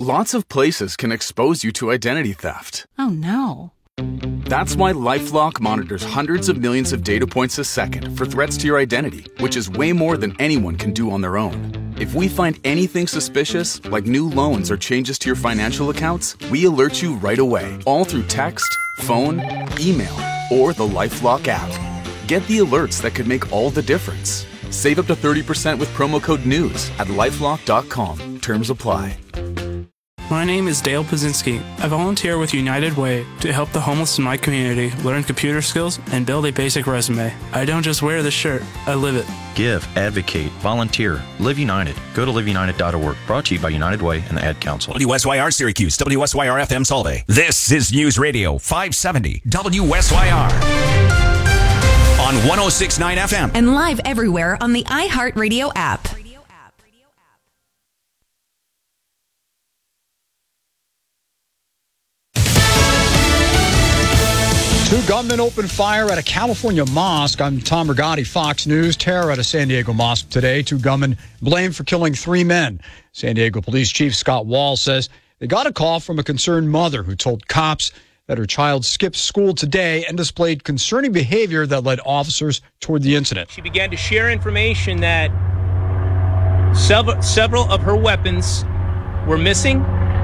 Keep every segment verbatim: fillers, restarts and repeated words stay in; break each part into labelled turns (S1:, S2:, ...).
S1: Lots of places can expose you to identity theft.
S2: Oh, no.
S1: That's why LifeLock monitors hundreds of millions of data points a second for threats to your identity, which is way more than anyone can do on their own. If we find anything suspicious, like new loans or changes to your financial accounts, we alert you right away, all through text, phone, email, or the LifeLock app. Get the alerts that could make all the difference. Save up to thirty percent with promo code NEWS at lifelock dot com. Terms apply.
S3: My name is Dale Pazinski. I volunteer with United Way to help the homeless in my community learn computer skills and build a basic resume. I don't just wear the shirt, I live it.
S4: Give, advocate, volunteer, Live United. Go to live united dot org. Brought to you by United Way and the Ad Council.
S5: W S Y R Syracuse, W S Y R F M Solvay. This is News Radio five seventy W S Y R. On one oh six point nine F M.
S6: And live everywhere on the iHeartRadio app.
S7: Two gunmen opened fire at a California mosque. I'm Tom Rigotti, Fox News. Terror at a San Diego mosque today. Two gunmen blamed for killing three men. San Diego Police Chief Scott Wall says they got a call from a concerned mother who told cops that her child skipped school today and displayed concerning behavior that led officers toward the incident.
S8: She began to share information that several, several of her weapons were missing.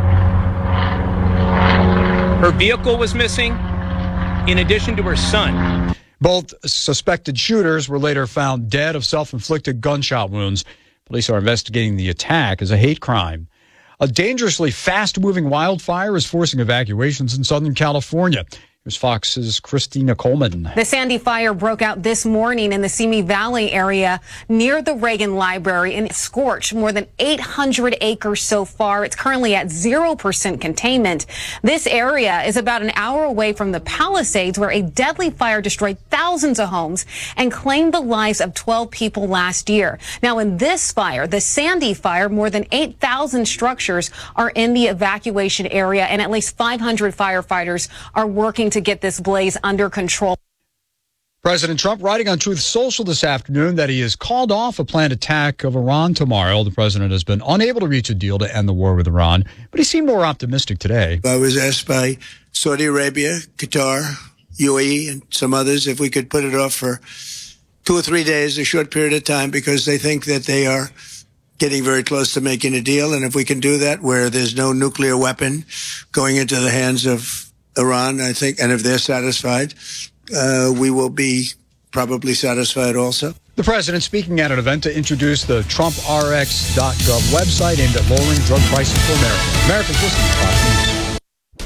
S8: Her vehicle was missing, in addition to her son.
S7: Both suspected shooters were later found dead of self-inflicted gunshot wounds. Police are investigating the attack as a hate crime. A dangerously fast-moving wildfire is forcing evacuations in Southern California. Here's Fox's Christina Coleman.
S9: The Sandy fire broke out this morning in the Simi Valley area near the Reagan Library, and it scorched more than eight hundred acres so far. It's currently at zero percent containment. This area is about an hour away from the Palisades, where a deadly fire destroyed thousands of homes and claimed the lives of twelve people last year. Now, in this fire, the Sandy fire, more than eight thousand structures are in the evacuation area, and at least five hundred firefighters are working to get this blaze under control.
S7: President Trump writing on Truth Social this afternoon that he has called off a planned attack of Iran tomorrow. The president has been unable to reach a deal to end the war with Iran, but he seemed more optimistic today.
S10: I was asked by Saudi Arabia, Qatar, U A E, and some others if we could put it off for two or three days, a short period of time, because they think that they are getting very close to making a deal. And if we can do that where there's no nuclear weapon going into the hands of Iran, I think, and if they're satisfied, uh, we will be probably satisfied also.
S7: The president speaking at an event to introduce the Trump R X dot gov website aimed at lowering drug prices for Americans. Americans listening to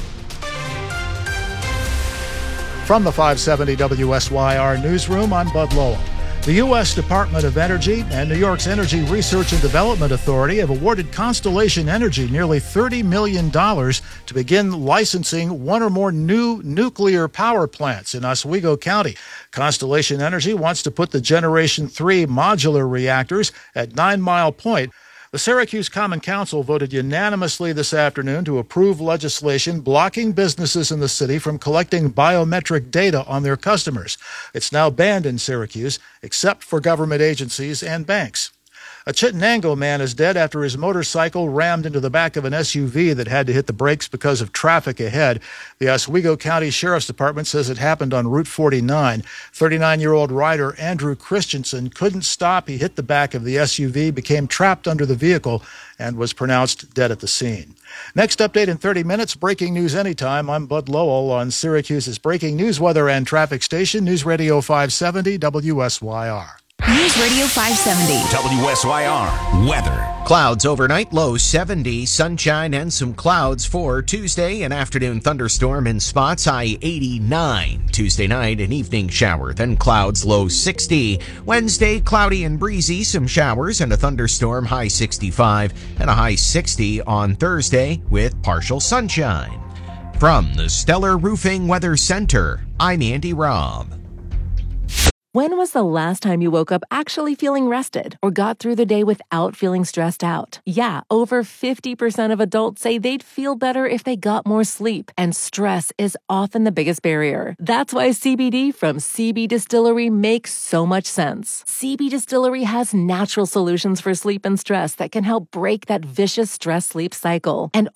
S7: Fox News.
S11: From the five seventy W S Y R newsroom, I'm Bud Lowell. The U S Department of Energy and New York's Energy Research and Development Authority have awarded Constellation Energy nearly thirty million dollars to begin licensing one or more new nuclear power plants in Oswego County. Constellation Energy wants to put the Generation three modular reactors at Nine Mile Point. The Syracuse Common Council voted unanimously this afternoon to approve legislation blocking businesses in the city from collecting biometric data on their customers. It's now banned in Syracuse, except for government agencies and banks. A Chittenango man is dead after his motorcycle rammed into the back of an S U V that had to hit the brakes because of traffic ahead. The Oswego County Sheriff's Department says it happened on Route forty-nine. thirty-nine-year-old rider Andrew Christensen couldn't stop. He hit the back of the S U V, became trapped under the vehicle, and was pronounced dead at the scene. Next update in thirty minutes, breaking news anytime. I'm Bud Lowell on Syracuse's breaking news, weather, and traffic station, News Radio five seventy W S Y R.
S6: News Radio five seventy.
S5: W S Y R weather.
S12: Clouds overnight, low seventy, sunshine and some clouds for Tuesday. An afternoon thunderstorm in spots, high eighty-nine. Tuesday night, an evening shower, then clouds, low sixty. Wednesday, cloudy and breezy, some showers and a thunderstorm, high sixty-five. And a high sixty on Thursday with partial sunshine. From the Stellar Roofing Weather Center, I'm Andy Robb.
S13: When was the last time you woke up actually feeling rested or got through the day without feeling stressed out? Yeah, over fifty percent of adults say they'd feel better if they got more sleep, and stress is often the biggest barrier. That's why C B D from C B Distillery makes so much sense. C B Distillery has natural solutions for sleep and stress that can help break that vicious stress-sleep cycle. And